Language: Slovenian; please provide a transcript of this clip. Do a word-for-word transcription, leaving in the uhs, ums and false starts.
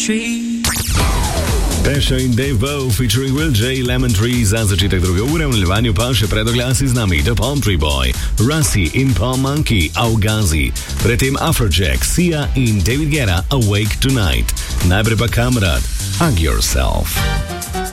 tree. Pesha in Dave Bow featuring Will J. Lemon Tree za začetek druge ure, v nadaljevanju pa še predoglasi z nami The Palm Tree Boy, Rusty in Palm Monkey, Augazi, predtem Afrojack, Sia in David Guetta, Awake Tonight. Najprej pa Kamrad, Hug Yourself.